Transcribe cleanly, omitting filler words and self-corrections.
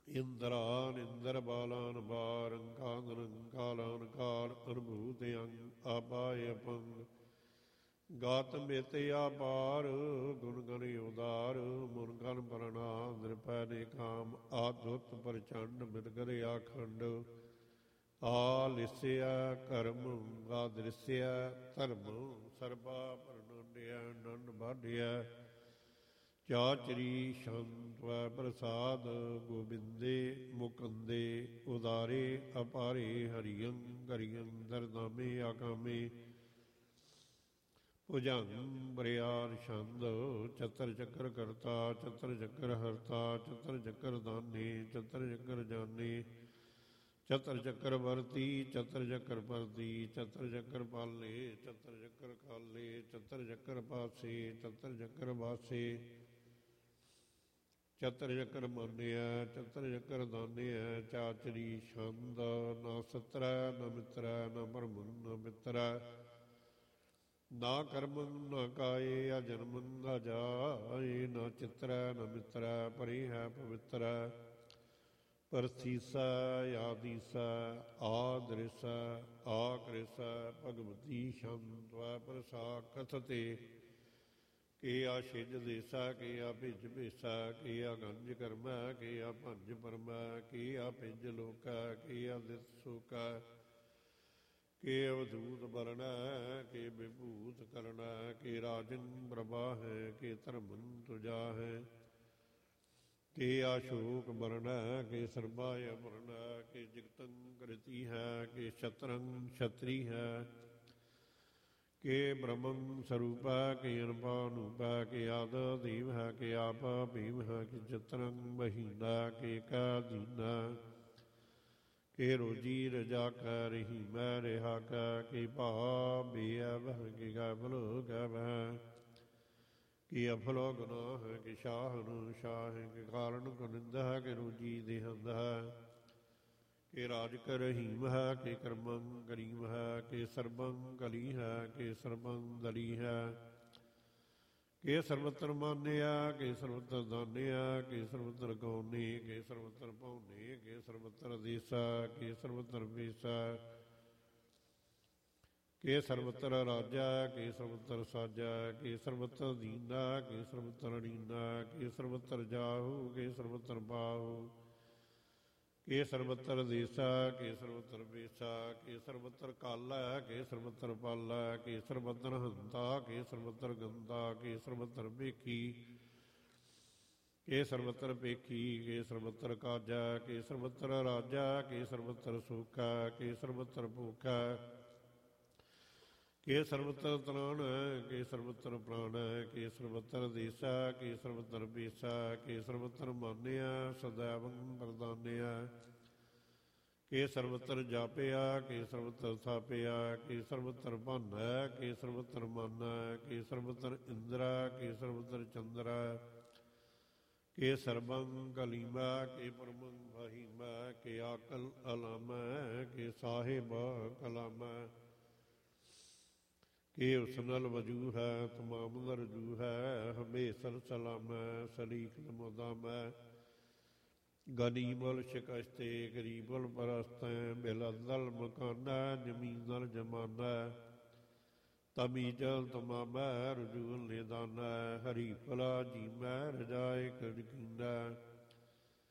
ਇੰਦਰਾਨ ਇੰਦਰ ਬਾਲਾਨ ਬਾਰ ਅੰਕਾਨ ਰੰਕਾਲਾਨ ਕਾਲ ਅਨਭੂਤ ਅੰਗ ਆਪਾਏ ਅਪੰਗ ਗਾਤ ਮੇਤੇ ਆਪਾਰ ਗੁਣ ਗਣ ਉਦਾਰ ਮੁਨ ਗਨ ਪਰਣਾ ਨਿਰਪੈ ਨੇ ਕਾਮ ਆਦੁੱਤ ਪ੍ਰਚੰਡ ਬਿਰਗਰ ਆਖੰਡ ਆ ਲਿਸਿਆ ਕਰਮ ਆ ਦ੍ਰਿਸਿਆ ਧਰਮ ਸਰਬਾ ਪਰਨੰਡਿਆ ਨੰਦ ਬਾਢਿਆ ਚਾਚਰੀ ਸ਼ੰਤਵੈ ਪ੍ਰਸਾਦ ਗੋਬਿੰਦੇ ਮੁਕੰਦੇ ਉਦਾਰੇ ਅਪਾਰੇ ਹਰੀਅੰ ਗਰੀਅੰ ਦਰਦਾਮੇ ਆਕਾਮੇ ਭੁਜੰਗ ਬਰਿਆਰ ਛੰਦ ਚਤਰ ਚੱਕਰ ਕਰਤਾ ਚਤਰ ਚੱਕਰ ਹਰਤਾ ਚਤਰ ਚੱਕਰ ਦਾਨੇ ਚਤਰ ਚੱਕਰ ਜਾਨੇ ਚਤਰ ਚੱਕਰ ਵਰਤੀ ਚਤਰ ਚੱਕਰ ਪਰਤੀ ਚਤਰ ਚੱਕਰ ਪਾਲੇ ਚਤਰ ਚੱਕਰ ਕਾਲੇ ਚਤਰ ਚੱਕਰ ਪਾਸੇ ਚਤਰ ਚੱਕਰ ਵਾਸੇ ਚਤਰ ਚੱਕਰ ਮਾਨਿਆ ਚਤਰ ਚੱਕਰ ਦਾਨਿਆ ਚਾਚਰੀ ਛੰਦ ਨਾ ਸਤਰੈ ਨਾ ਮਿੱਤਰੈ ਨਾ ਭਰਮੰ ਨਾ ਮਿੱਤਰੈ ਨਾ ਕਰਮੰ ਨਾ ਕਾਏ ਆ ਜਨਮੰ ਨਾ ਜਾਏ ਨਾ ਚਿਤਰੈ ਨਾ ਮਿੱਤਰੈ ਪਰੇ ਹੈ ਪਵਿੱਤਰੈ ਪਰਥੀਸਾ ਆਦੀਸਾ ਆਦ੍ਰਿਸਾ ਆਕ੍ਰਿਸਾ ਭਗਵਤੀ ਸ਼ੰਤਵੈ ਪ੍ਰਸਾ ਕਥਤੇ ਕੇ ਆ ਛਿਜ ਦੇਸਾ ਕੇ ਆ ਭਿਜ ਭੇਸਾ ਕੇ ਆ ਗੰਜ ਕਰਮਾ ਕੇ ਆ ਭੰਜ ਪਰਮਾ ਕੇ ਆ ਭਿਜ ਲੋਕਾ ਕੇ ਆ ਦਿਸ ਸੋਕਾ ਕੇ ਅਵਧੂਤ ਬਰਣਾ ਕੇ ਵਿਭੂਤ ਕਰਣਾ ਕੇ ਰਾਜਨ ਪ੍ਰਭਾ ਹੈ ਕੇ ਧਰਮੰ ਤੁਜਾ ਹੈ ਕੇ ਆਸ਼ੋਕ ਬਰਣਾ ਕੇ ਸਰਬਾਇ ਬਰਣਾ ਕੇ ਜਗਤੰ ਕ੍ਰਿਤੀ ਹੈ ਕੇ ਸ਼ਤਰੰ ਛਤਰੀ ਹੈ ਕੇ ਬ੍ਰਹਮੰ ਸਰੂਪਾ ਕੇ ਅਨਪਾ ਅਨੂਪਾ ਕੇ ਆਦ ਦੇਵ ਹੈ ਕੇ ਆਪ ਭੀਮ ਹੈ ਕੇ ਚਤਰੰ ਮਹੀਨਾ ਕੇ ਕਾ ਦੀਨਾ ਕੇ ਰੋਜੀ ਰਜਾ ਕਾ ਰਹੀ ਮੈਂ ਰਿਹਾ ਕਾ ਕੇ ਭਾ ਬੇਅਬ ਕੇ ਗਾਬਲ ਗਬ ਹੈ ਕਿ ਅਫਲੋ ਗੁਨਾਹ ਹੈ ਕਿ ਸ਼ਾਹਨ ਸ਼ਾਹ ਹੈ ਕਿ ਕਾਰਨ ਕੁਨਿੰਦ ਹੈ ਕਿ ਰੋਜੀ ਦੇਹੰਦ ਹੈ ਕਿ ਰਾਜ ਕਰ ਰਹੀਮ ਹੈ ਕਿ ਕਰਮੰ ਕਰੀਮ ਹੈ ਕਿ ਸਰਬੰ ਕਲੀ ਹੈ ਕਿ ਸਰਬੰ ਦਲੀ ਹੈ ਕਿ ਸਰਵਤਰ ਮਾਨਿਆ ਕਿ ਸਰਵਤਰ ਦਾਨਿਆ ਕਿ ਸਰਵਤਰ ਗੌਨੇ ਕਿ ਸਰਵਤਰ ਭਉਨੇ ਕਿ ਸਰਵਤਰ ਦੇਸਾ ਕਿ ਸਰਵਤਰ ਵੇਸਾ ਕੇ ਸਰਵਤਰ ਰਾਜਾ ਕੇ ਸਰਵਤਰ ਸਾਜਾ ਕੇ ਸਰਵਤਰ ਦੀਨਾ ਕੇ ਸਰਵਤਰ ਲੀਨਾ ਕੇ ਸਰਵਤਰ ਜਾਹੂ ਕੇ ਸਰਵਤਰ ਬਾਹੂ ਕੇ ਸਰਵਤਰ ਦੇਸਾ ਕੇ ਸਰਵਤਰ ਵੇਸਾ ਕੇ ਸਰਵਤਰ ਕਾਲਾ ਕੇ ਸਰਵਤਰ ਪਾਲਾ ਕੇ ਸਰਵਤਰ ਹੰਤਾ ਕੇ ਸਰਵਤਰ ਗੰਦਾ ਕੇ ਸਰਵਤਰ ਵੇਖੀ ਕੇ ਸਰਵਤਰ ਪੇਖੀ ਕੇ ਸਰਵਤਰ ਕਾਜਾ ਕੇ ਸਰਵਤਰ ਰਾਜਾ ਕੇ ਸਰਵਤਰ ਸੂਕਾ ਕੇ ਸਰਵਤਰ ਭੂਖਾ ਕੇ ਸਰਵਤਰ ਤਰਾਣ ਕੇ ਸਰਵਤਰ ਪ੍ਰਾਣ ਕੇ ਸਰਵਤਰ ਦੇਸਾ ਕੇ ਸਰਵਤਰ ਬੇਸਾ ਕੇ ਸਰਵਤਰ ਮਾਨਿਆ ਸदैवੰ ਪ੍ਰਦਾਨਿਆ ਕੇ ਸਰਵਤਰ ਜਾਪਿਆ ਕੇ ਸਰਵਤਰ ਥਾਪਿਆ ਕੇ ਸਰਵਤਰ ਭਾਨਾ ਕੇ ਸਰਵਤਰ ਮਾਨਾ ਕੇ ਸਰਵਤਰ ਇੰਦਰਾ ਕੇ ਸਰਵਤਰ ਚੰਦਰਾ ਕੇ ਸਰਬੰ ਕਲੀਮਾ ਕੇ ਪਰਮੰ ਫਹੀਮਾ ਕੇ ਆਕਲ ਅਲਾਮਾ ਕੇ ਸਾਹਿਬ ਕਲਾਮਾ ਕੇ ਉਸਨਲ ਵਜੂ ਹੈ ਤਮਾਮ ਰਜੂ ਹੈ ਹਮੇਸਲ ਸਲਾਮੈ ਸਲੀਖ ਮੁਦਾਮੈ ਗਨੀਮਲ ਸ਼ਿਕਸ਼ਤੇ ਗਰੀਬਲ ਪਰਸਤੈ ਬਿਲਦਲ ਮਕਾਨਾ ਜ਼ਮੀਨਲ ਜਮਾਨਾ ਤਮੀਜਲ ਤਮਾਮੈ ਰਜੂਲ ਨਿਦਾਨਾ ਹਰੀ ਭਲਾ ਜੀਮੈ ਰਜਾਏ ਕੜਕੀਨਾ